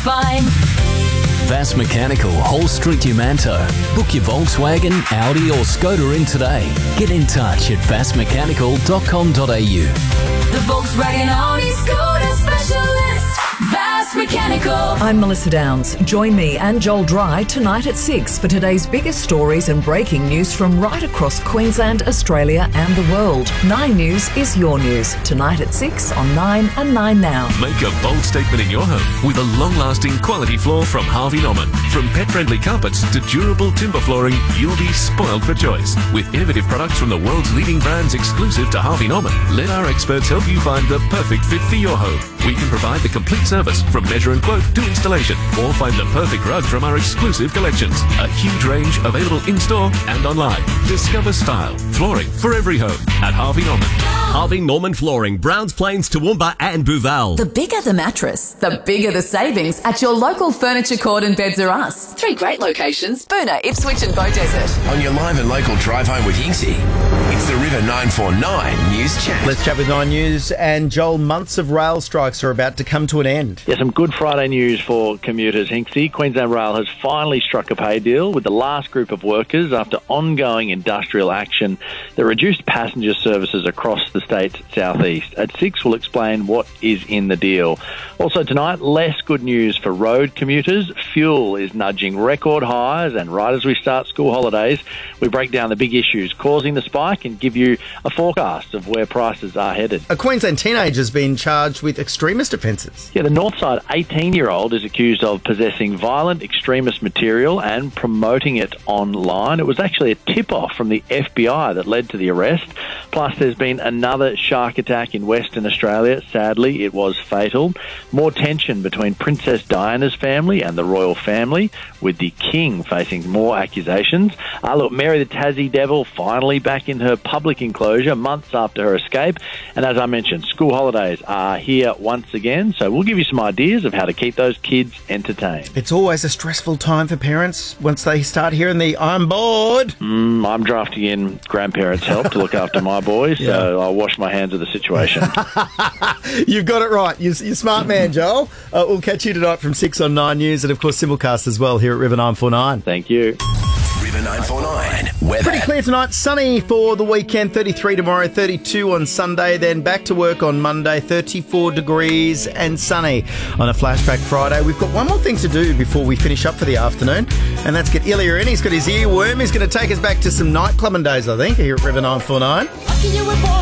fine. Vass Mechanical, Hall Street, Umanto. Book your Volkswagen, Audi or Skoda in today. Get in touch at vassmechanical.com.au. The Volkswagen Audi Skoda specialist, Vass Mechanical. I'm Melissa Downs. Join me and Joel Dry tonight at 6 for today's biggest stories and breaking news from right across Queensland, Australia and the world. 9 News is your news. Tonight at 6 on 9 and 9 Now. Make a bold statement in your home with a long-lasting quality floor from Harvey Norman. From pet-friendly carpets to durable timber flooring, you'll be spoiled for choice. With innovative products from the world's leading brands exclusive to Harvey Norman, let our experts help you find the perfect fit for your home. We can provide the complete service from measure and quote to installation, or find the perfect rug from our exclusive collections. A huge range available in-store and online. Discover style, flooring for every home at Harvey Norman. Harvey Norman Flooring, Browns Plains, Toowoomba and Booval. The bigger the mattress, the bigger the savings at your local Furniture Court and Beds R Us. 3 great locations: Boona, Ipswich and Beaudesert. On your live and local drive home with Yinksy, it's the River 949 News Chat. Let's chat with 9 News. And Joel, months of rail strikes are about to come to an end. Yeah, some good Friday news for commuters, Hinksy. Queensland Rail has finally struck a pay deal with the last group of workers after ongoing industrial action that reduced passenger services across the state's southeast. At 6, we'll explain what is in the deal. Also tonight, less good news for road commuters. Fuel is nudging record highs, and right as we start school holidays, we break down the big issues causing the spike and give you a forecast of where prices are headed. A Queensland teenager has been charged with extremist offences. Yeah, the Northside 18-year-old is accused of possessing violent extremist material and promoting it online. It was actually a tip-off from the FBI that led to the arrest. Plus, there's been another shark attack in Western Australia. Sadly, it was fatal. More tension between Princess Diana's family and the royal family, with the King facing more accusations. Look, Mary the Tassie Devil finally back in her public enclosure months after her escape. And as I mentioned, school holidays are here once again, so we'll give you some ideas of how to keep those kids entertained. It's always a stressful time for parents once they start hearing the "I'm bored." I'm drafting in grandparents' help to look after my boys, so I'll wash my hands of the situation. You've got it right. You're smart man, Joel. We'll catch you tonight from 6 on 9 News, and of course simulcast as well here at River 949. Thank you. River 949 weather. Pretty clear tonight, sunny for the weekend, 33 tomorrow, 32 on Sunday, then back to work on Monday, 34 degrees and sunny on a flashback Friday. We've got one more thing to do before we finish up for the afternoon, and that's get Ilya in. He's got his earworm. He's going to take us back to some nightclubbing days, I think, here at River 949.